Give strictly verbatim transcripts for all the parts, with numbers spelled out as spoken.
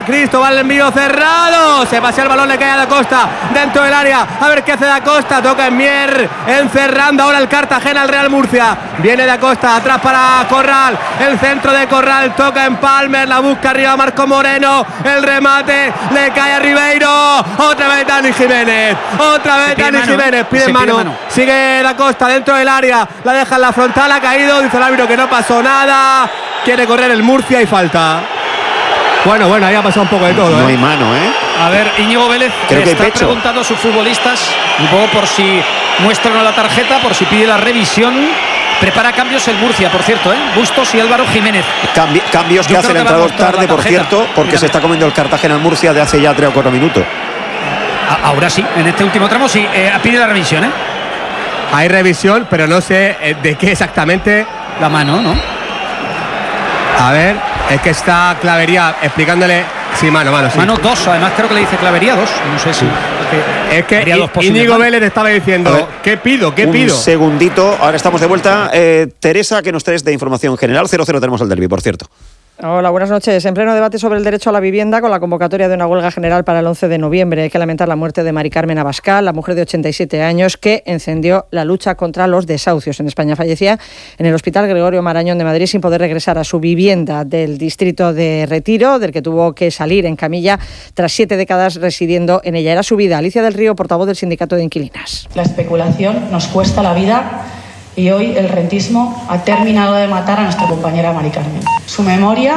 Cristo, va el envío cerrado, se pasea el balón, le cae a Da Costa dentro del área, a ver qué hace Da Costa, toca en Mier, encerrando ahora el Cartagena al Real Murcia, viene Da Costa, atrás para Corral, el centro de Corral, toca en Palmer, la busca arriba Marco Moreno, el remate, le cae a Ribeiro, otra vez Dani Jiménez, otra vez Dani mano, Jiménez, pide, pide mano, mano, sigue Da Costa dentro del área, la deja en la frontal, ha caído, dice el árbitro que no pasó nada, quiere correr el Murcia y falta. Bueno, bueno, ahí ha pasado un poco de todo. No ¿eh? hay mano, ¿eh? A ver, Íñigo Vélez Creo que está preguntando a sus futbolistas, un poco por si muestran la tarjeta, por si pide la revisión. Prepara cambios el Murcia, por cierto, ¿eh? Bustos y Álvaro Jiménez. Cambi cambios que hace el entrenador tarde, por cierto, porque Mírame. se está comiendo el Cartagena al Murcia de hace ya tres o cuatro minutos. A ahora sí, en este último tramo sí, eh, pide la revisión, ¿eh? Hay revisión, pero no sé eh, de qué exactamente. La mano, ¿no? A ver, es que está Clavería explicándole. Sí, mano, mano, sí. Mano dos, además creo que le dice Clavería dos. No sé si. Es que Íñigo Vélez estaba diciendo, ¿qué pido? ¿Qué un pido? Un segundito, ahora estamos de vuelta. Eh, Teresa, ¿qué nos traes de información general? cero cero tenemos el derbi, por cierto. Hola, buenas noches. En pleno debate sobre el derecho a la vivienda, con la convocatoria de una huelga general para el once de noviembre, hay que lamentar la muerte de Mari Carmen Abascal, la mujer de ochenta y siete años que encendió la lucha contra los desahucios en España. Fallecía en el Hospital Gregorio Marañón de Madrid sin poder regresar a su vivienda del distrito de Retiro, del que tuvo que salir en camilla tras siete décadas residiendo en ella. Era su vida. Alicia del Río, portavoz del Sindicato de Inquilinas. La especulación nos cuesta la vida. Y hoy el rentismo ha terminado de matar a nuestra compañera Mari Carmen. Su memoria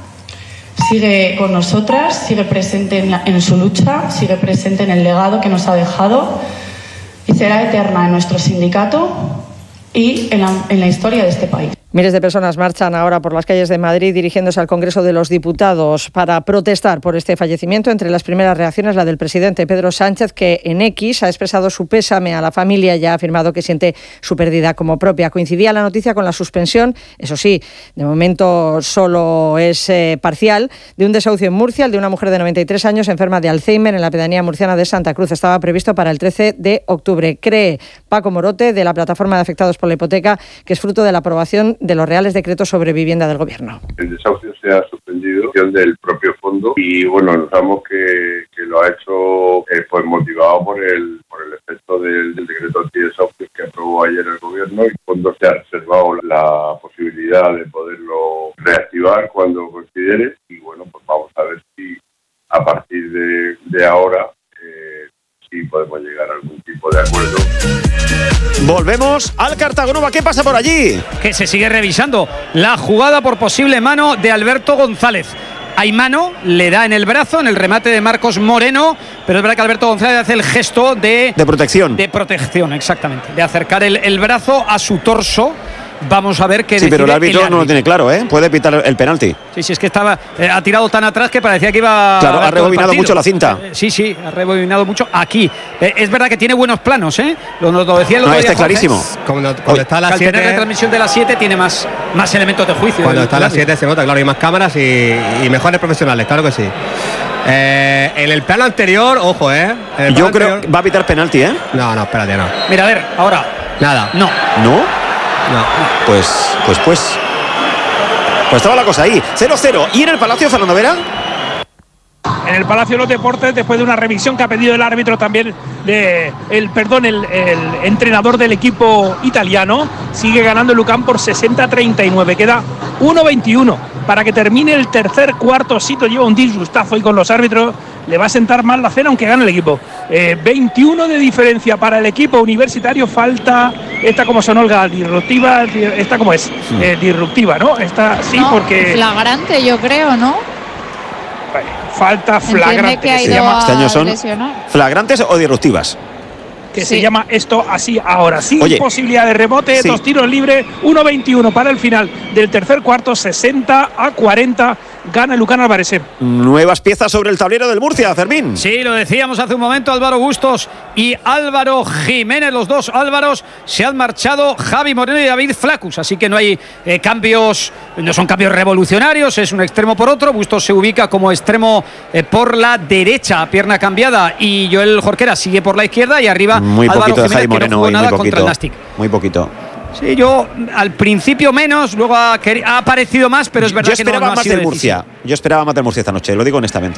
sigue con nosotras, sigue presente en, la, en su lucha, sigue presente en el legado que nos ha dejado y será eterna en nuestro sindicato y en la, en la historia de este país. Miles de personas marchan ahora por las calles de Madrid dirigiéndose al Congreso de los Diputados para protestar por este fallecimiento. Entre las primeras reacciones, la del presidente Pedro Sánchez, que en X ha expresado su pésame a la familia y ha afirmado que siente su pérdida como propia. Coincidía la noticia con la suspensión, eso sí, de momento solo es eh, parcial, de un desahucio en Murcia, el de una mujer de noventa y tres años enferma de Alzheimer en la pedanía murciana de Santa Cruz. Estaba previsto para el trece de octubre. Cree Paco Morote, de la Plataforma de Afectados por la Hipoteca, que es fruto de la aprobación de los reales decretos sobre vivienda del Gobierno. El desahucio se ha suspendido del propio fondo y bueno, notamos que, que lo ha hecho eh, pues motivado por el por el efecto del, del decreto antidesahucios que aprobó ayer el Gobierno, y el fondo se ha reservado la posibilidad de poderlo reactivar cuando considere, y bueno, pues vamos a ver si a partir de, de ahora eh, sí podemos llegar a algún tipo de acuerdo. Volvemos al Cartagonova. ¿Qué pasa por allí? Que se sigue revisando la jugada por posible mano de Alberto González. Hay mano, le da en el brazo, en el remate de Marcos Moreno, pero es verdad que Alberto González hace el gesto de... De protección. De protección, exactamente. De acercar el, el brazo a su torso. Vamos a ver qué sí, decide pero el árbitro, el árbitro no lo tiene claro, ¿eh? Puede pitar el penalti. Sí, sí, es que estaba eh, ha tirado tan atrás que parecía que iba... Claro, ha rebobinado mucho la cinta. Eh, sí, sí, ha rebobinado mucho aquí. Eh, es verdad que tiene buenos planos, ¿eh? Lo, lo decía el otro no, día. Está clarísimo. Cuando, cuando está a las siete... Al tener retransmisión de las siete tiene más, más elementos de juicio. Cuando está a las siete se nota, claro, hay más cámaras y, y mejores profesionales, claro que sí. Eh, en el plano anterior, ojo, ¿eh? En Yo creo anterior, que va a pitar penalti, ¿eh? No, no, espérate, no. Mira, a ver, ahora. Nada. No. ¿No? No. Pues, pues, pues. Pues estaba la cosa ahí. cero cero. ¿Y en el Palacio, Fernando Vera? En el Palacio de los Deportes, después de una revisión que ha pedido el árbitro también, de, el perdón, el, el entrenador del equipo italiano, sigue ganando Lucán por sesenta a treinta y nueve. Queda uno veintiuno para que termine el tercer cuarto. Sito lleva un disgustazo y con los árbitros le va a sentar mal la cena aunque gane el equipo. Eh, veintiuno de diferencia para el equipo universitario. Falta esta como sonó el disruptiva, esta como es eh, disruptiva, ¿no? Esta sí, no, porque flagrante, yo creo, ¿no? Falta flagrante. Que se llama, este año son lesionar. flagrantes o disruptivas. Que sí. se llama esto así ahora. Sin Oye, posibilidad de rebote, sí. dos tiros libres, uno veintiuno para el final del tercer cuarto, sesenta a cuarenta. Gana Lucán Álvarez. Nuevas piezas sobre el tablero del Murcia, Fermín. Sí, lo decíamos hace un momento, Álvaro Bustos y Álvaro Jiménez, los dos Álvaros, se han marchado Javi Moreno y David Flacus, así que no hay eh, cambios, no son cambios revolucionarios, es un extremo por otro. Bustos se ubica como extremo eh, por la derecha, pierna cambiada, y Joel Jorquera sigue por la izquierda, y arriba muy Álvaro poquito de Jiménez, Javi Moreno, que no jugó hoy, nada muy poquito, contra el Nastic. Muy poquito. Sí, yo al principio menos, luego ha, ha aparecido más, pero es verdad yo que no, esperaba no ha más sido del Murcia. decisivo. Yo esperaba más del Murcia esta noche, lo digo honestamente.